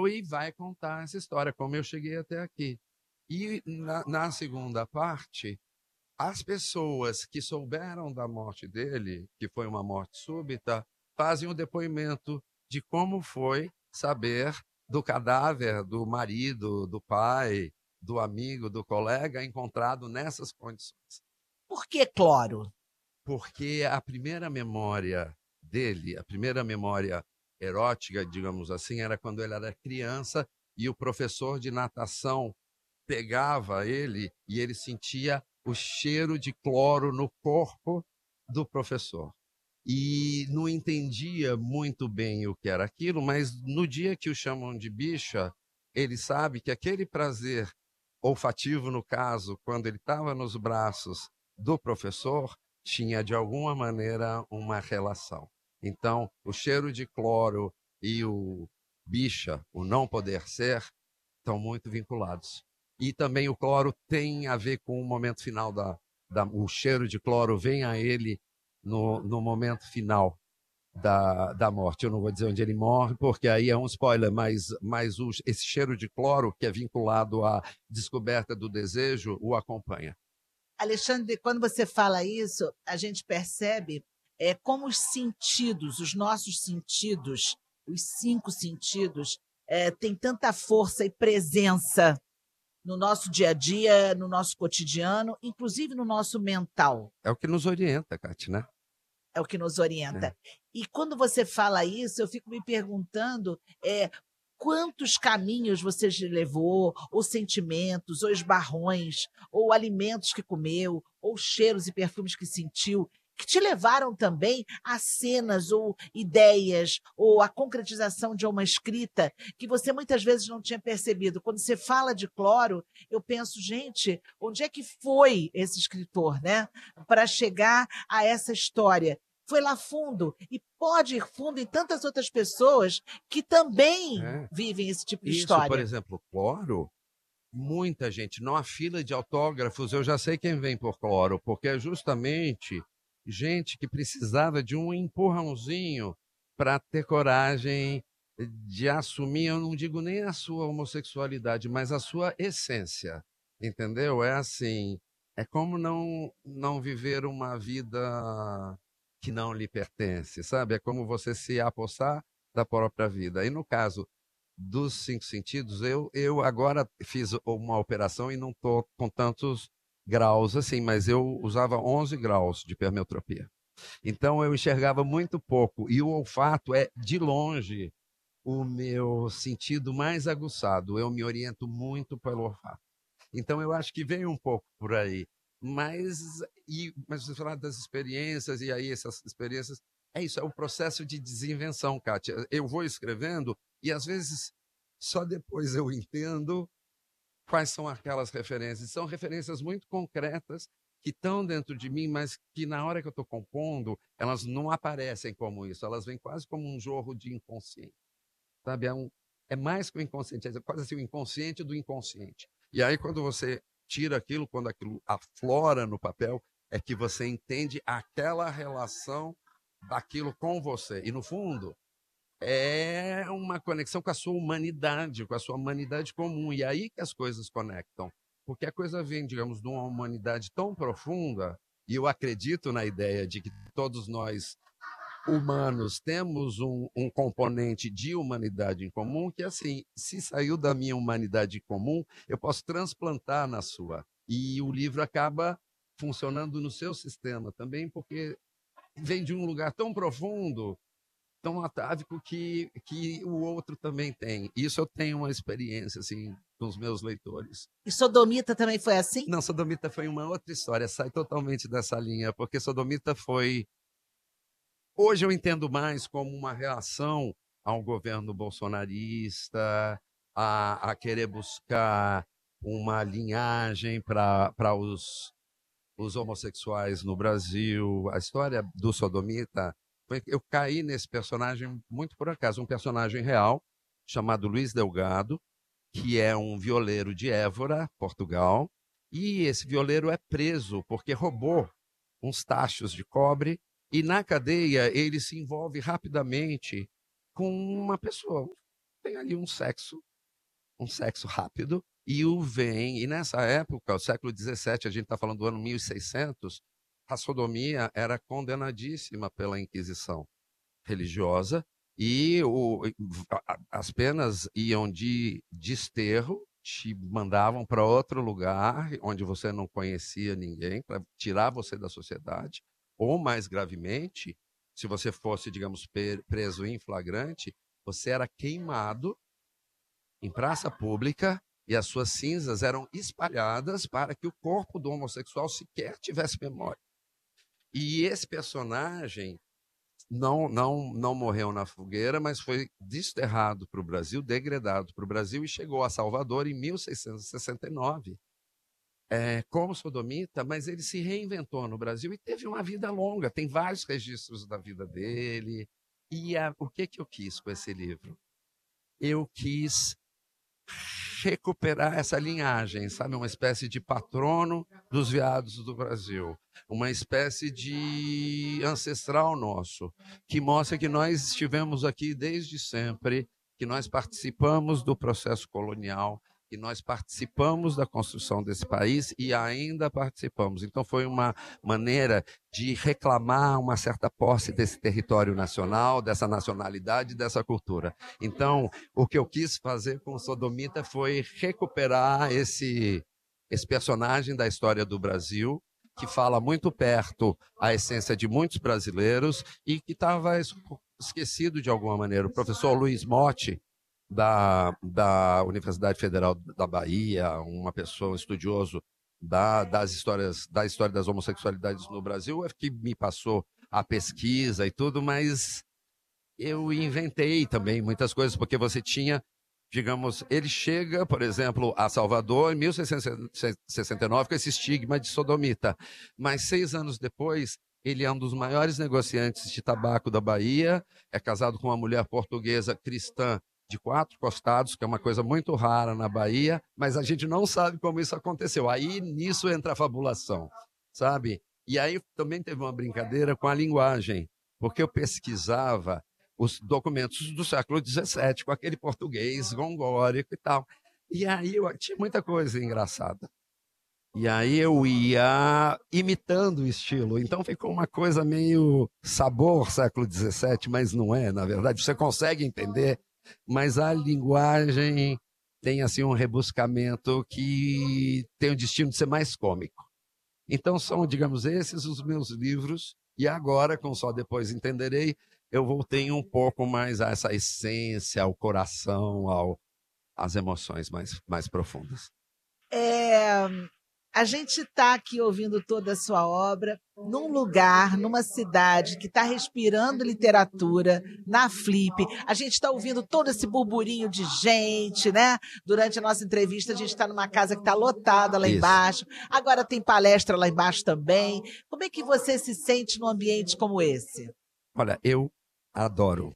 entendeu? E vai contar essa história, como eu cheguei até aqui. E na segunda parte, as pessoas que souberam da morte dele, que foi uma morte súbita, fazem o depoimento de como foi saber do cadáver do marido, do pai, do amigo, do colega encontrado nessas condições. Por que cloro? Porque a primeira memória dele, a primeira memória erótica, digamos assim, era quando ele era criança e o professor de natação pegava ele e ele sentia o cheiro de cloro no corpo do professor. E não entendia muito bem o que era aquilo, mas no dia que o chamam de bicha, ele sabe que aquele prazer olfativo, no caso, quando ele estava nos braços do professor, tinha de alguma maneira uma relação. Então, o cheiro de cloro e o bicha, o não poder ser, estão muito vinculados. E também o cloro tem a ver com o momento final o cheiro de cloro vem a ele no momento final da morte. Eu não vou dizer onde ele morre, porque aí é um spoiler, mas esse cheiro de cloro, que é vinculado à descoberta do desejo, o acompanha. Alexandre, quando você fala isso, a gente percebe como os sentidos, os nossos sentidos, os cinco sentidos, têm tanta força e presença no nosso dia a dia, no nosso cotidiano, inclusive no nosso mental. É o que nos orienta, Kate, né? É o que nos É. orienta. E quando você fala isso, eu fico me perguntando quantos caminhos você já levou, ou sentimentos, ou esbarrões, ou alimentos que comeu, ou cheiros e perfumes que sentiu, que te levaram também a cenas ou ideias, ou a concretização de uma escrita que você muitas vezes não tinha percebido. Quando você fala de cloro, eu penso, gente, onde é que foi esse escritor, né? Para chegar a essa história. Foi lá fundo e pode ir fundo em tantas outras pessoas que também É. vivem esse tipo de Isso, por história. exemplo, cloro, muita gente, numa fila de autógrafos, eu já sei quem vem por cloro, porque é justamente gente que precisava de um empurrãozinho para ter coragem de assumir, eu não digo nem a sua homossexualidade, mas a sua essência, entendeu? É assim, é como não viver uma vida que não lhe pertence, sabe? É como você se apossar da própria vida. E no caso dos cinco sentidos, eu agora fiz uma operação e não estou com tantos graus assim, mas eu usava 11 graus de permetropia. Então eu enxergava muito pouco e o olfato é de longe o meu sentido mais aguçado. Eu me oriento muito pelo olfato. Então eu acho que vem um pouco por aí. Mas mas você falar das experiências e aí essas experiências é isso, é o processo de desinvenção, Kátia. Eu vou escrevendo e às vezes só depois eu entendo quais são aquelas referências. São referências muito concretas que estão dentro de mim, mas que na hora que eu estou compondo, elas não aparecem como isso, elas vêm quase como um jorro de inconsciente, sabe? É mais que o inconsciente, é quase assim o inconsciente do inconsciente. E aí quando você tira aquilo, quando aquilo aflora no papel, é que você entende aquela relação daquilo com você. E no fundo, é uma conexão com a sua humanidade comum. E aí que as coisas conectam. Porque a coisa vem, digamos, de uma humanidade tão profunda, e eu acredito na ideia de que todos nós, humanos, temos um componente de humanidade em comum, que, assim, se saiu da minha humanidade comum, eu posso transplantar na sua. E o livro acaba funcionando no seu sistema também, porque vem de um lugar tão profundo, tão atávico que o outro também tem. Isso eu tenho uma experiência assim com os meus leitores. E Sodomita também foi assim? Não, Sodomita foi uma outra história, sai totalmente dessa linha, porque Sodomita foi. Hoje eu entendo mais como uma reação ao governo bolsonarista, a querer buscar uma linhagem para os homossexuais no Brasil. A história do Sodomita, eu caí nesse personagem muito por acaso, um personagem real chamado Luiz Delgado, que é um violeiro de Évora, Portugal, e esse violeiro é preso porque roubou uns tachos de cobre e na cadeia ele se envolve rapidamente com uma pessoa, tem ali um sexo rápido, e nessa época, o século XVII, a gente está falando do ano 1600, a sodomia era condenadíssima pela Inquisição religiosa, e as penas iam de desterro, te mandavam para outro lugar onde você não conhecia ninguém, para tirar você da sociedade, ou mais gravemente, se você fosse, digamos, preso em flagrante, você era queimado em praça pública e as suas cinzas eram espalhadas para que o corpo do homossexual sequer tivesse memória. E esse personagem não morreu na fogueira, mas foi desterrado para o Brasil, degradado para o Brasil, e chegou a Salvador em 1669, como sodomita, mas ele se reinventou no Brasil e teve uma vida longa. Tem vários registros da vida dele. E o que eu quis com esse livro? Eu quis recuperar essa linhagem, sabe? Uma espécie de patrono dos veados do Brasil, uma espécie de ancestral nosso, que mostra que nós estivemos aqui desde sempre, que nós participamos do processo colonial, que nós participamos da construção desse país e ainda participamos. Então foi uma maneira de reclamar uma certa posse desse território nacional, dessa nacionalidade, dessa cultura. Então, o que eu quis fazer com o Sodomita foi recuperar esse personagem da história do Brasil, que fala muito perto a essência de muitos brasileiros e que estava esquecido de alguma maneira. O professor Luiz Motti, da Universidade Federal da Bahia, uma pessoa, um estudioso da história das homossexualidades no Brasil, é que me passou a pesquisa e tudo, mas eu inventei também muitas coisas, porque você tinha, digamos, ele chega, por exemplo, a Salvador em 1669 com esse estigma de sodomita, mas 6 anos depois ele é um dos maiores negociantes de tabaco da Bahia, é casado com uma mulher portuguesa cristã de 4 costados, que é uma coisa muito rara na Bahia, mas a gente não sabe como isso aconteceu. Aí nisso entra a fabulação, sabe? E aí também teve uma brincadeira com a linguagem, porque eu pesquisava os documentos do século XVII, com aquele português gongórico e tal. E aí eu tinha muita coisa engraçada. E aí eu ia imitando o estilo. Então ficou uma coisa meio sabor século XVII, mas não é, na verdade. Você consegue entender, mas a linguagem tem assim um rebuscamento que tem o destino de ser mais cômico. Então são, digamos, esses os meus livros. E agora, com Só Depois Entenderei, eu voltei um pouco mais a essa essência, ao coração, às emoções mais profundas. É, a gente está aqui ouvindo toda a sua obra num lugar, numa cidade que está respirando literatura, na Flip. A gente está ouvindo todo esse burburinho de gente, né? Durante a nossa entrevista, a gente está numa casa que está lotada lá Isso. embaixo. Agora tem palestra lá embaixo também. Como é que você se sente num ambiente como esse? Olha, eu adoro.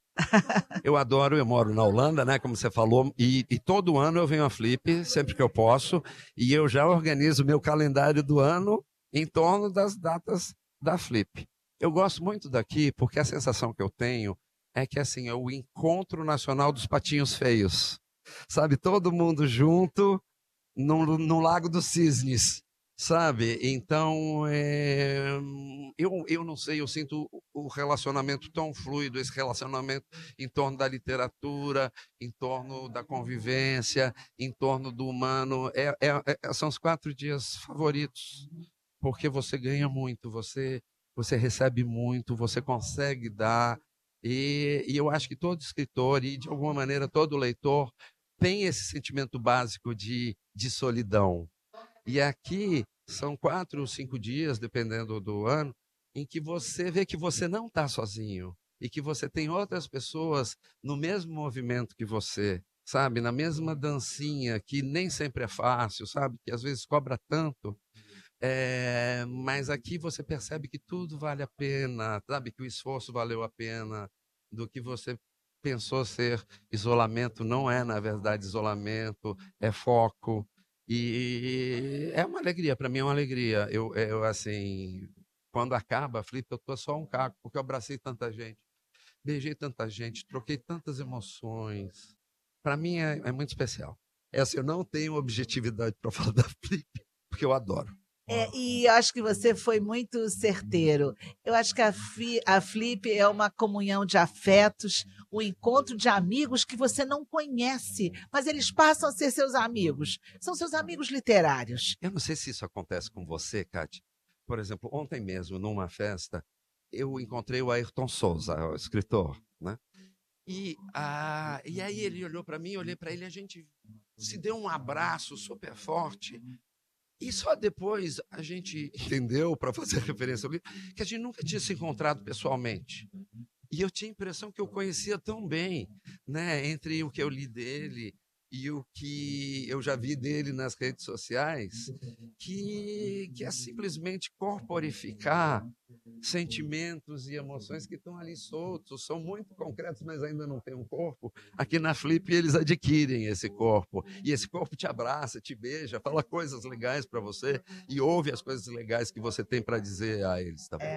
Eu moro na Holanda, né, como você falou, e todo ano eu venho à Flip, sempre que eu posso, e eu já organizo meu calendário do ano em torno das datas da Flip. Eu gosto muito daqui porque a sensação que eu tenho é que assim, é o encontro nacional dos patinhos feios. Sabe, todo mundo junto no Lago dos Cisnes, sabe? Então, eu não sei, eu sinto o relacionamento tão fluido, esse relacionamento em torno da literatura, em torno da convivência, em torno do humano. São os 4 dias favoritos, porque você ganha muito, você recebe muito, você consegue dar. E eu acho que todo escritor e, de alguma maneira, todo leitor tem esse sentimento básico de solidão. E aqui são 4 ou 5 dias, dependendo do ano, em que você vê que você não está sozinho e que você tem outras pessoas no mesmo movimento que você, sabe? Na mesma dancinha, que nem sempre é fácil, sabe? Que às vezes cobra tanto. Mas aqui você percebe que tudo vale a pena, sabe? Que o esforço valeu a pena, do que você pensou ser isolamento, não é, na verdade, isolamento, é foco. E é uma alegria, para mim é uma alegria. Assim, quando acaba a Flip, eu tô só um caco, porque eu abracei tanta gente, beijei tanta gente, troquei tantas emoções. para mim é muito especial. Essa eu não tenho objetividade para falar da Flip, porque eu adoro. E eu acho que você foi muito certeiro. Eu acho que a Flip é uma comunhão de afetos, um encontro de amigos que você não conhece, mas eles passam a ser seus amigos. São seus amigos literários. Eu não sei se isso acontece com você, Cátia. Por exemplo, ontem mesmo, numa festa, eu encontrei o Ayrton Souza, o escritor, né? E aí ele olhou para mim, eu olhei para ele, a gente se deu um abraço super forte. E só depois a gente entendeu, para fazer referência ao livro, que a gente nunca tinha se encontrado pessoalmente. E eu tinha a impressão que eu conhecia tão bem, né, entre o que eu li dele e o que eu já vi dele nas redes sociais, que é simplesmente corporificar sentimentos e emoções que estão ali soltos, são muito concretos, mas ainda não têm um corpo. Aqui na Flip eles adquirem esse corpo, e esse corpo te abraça, te beija, fala coisas legais para você e ouve as coisas legais que você tem para dizer a eles também.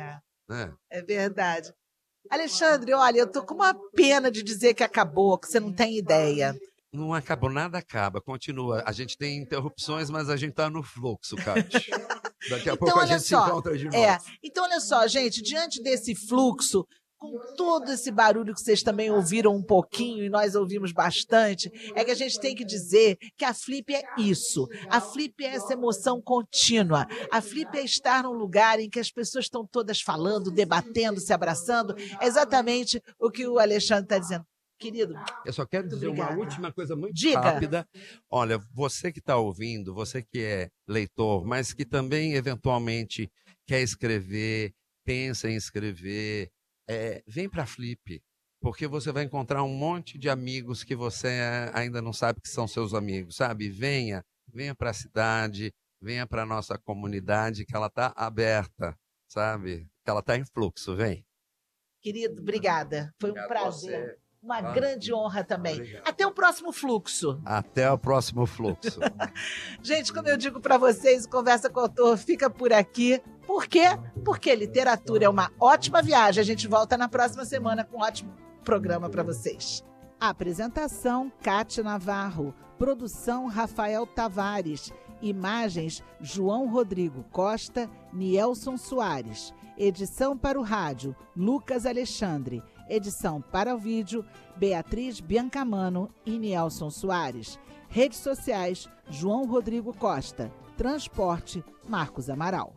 É verdade. Alexandre, olha, eu tô com uma pena de dizer que acabou, que você não tem ideia. Não acabou, nada acaba, continua. A gente tem interrupções, mas a gente está no fluxo, Cátia. Daqui a pouco a gente se encontra de novo. Então, olha só, gente, diante desse fluxo, com todo esse barulho que vocês também ouviram um pouquinho e nós ouvimos bastante, é que a gente tem que dizer que a Flip é isso. A Flip é essa emoção contínua. A Flip é estar num lugar em que as pessoas estão todas falando, debatendo, se abraçando. É exatamente o que o Alexandre está dizendo. Querido, eu só quero dizer uma última coisa muito Diga. rápida. Olha, você que está ouvindo, você que é leitor, mas que também eventualmente quer escrever, pensa em escrever, vem para a Flip, porque você vai encontrar um monte de amigos que você ainda não sabe que são seus amigos, sabe? Venha para a cidade, venha para a nossa comunidade, que ela está aberta, sabe? Que ela está em fluxo, vem. Querido, obrigada. Foi um prazer. Uma grande honra também. Obrigado. Até o próximo fluxo. Até o próximo fluxo. Gente, como eu digo para vocês, o Conversa com o Autor fica por aqui. Por quê? Porque literatura é uma ótima viagem. A gente volta na próxima semana com um ótimo programa para vocês. Apresentação, Cátia Navarro. Produção, Rafael Tavares. Imagens, João Rodrigo Costa, Nielson Soares. Edição para o rádio, Lucas Alexandre. Edição para o vídeo, Beatriz Biancamano e Nielson Soares. Redes sociais, João Rodrigo Costa. Transporte, Marcos Amaral.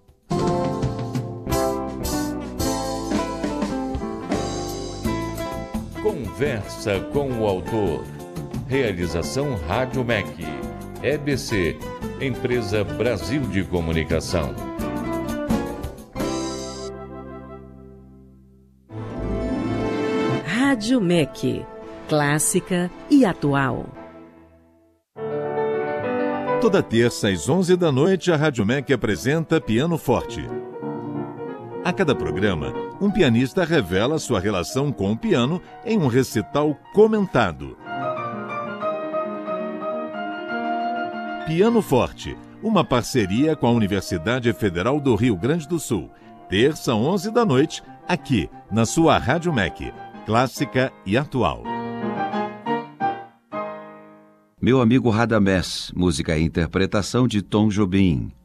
Conversa com o autor. Realização Rádio MEC. EBC, Empresa Brasil de Comunicação. Rádio MEC, clássica e atual. Toda terça às 11 da noite, a Rádio MEC apresenta Piano Forte. A cada programa, um pianista revela sua relação com o piano em um recital comentado. Piano Forte, uma parceria com a Universidade Federal do Rio Grande do Sul. Terça, 11 da noite, aqui na sua Rádio MEC. Clássica e atual. Meu amigo Radamés, música e interpretação de Tom Jobim.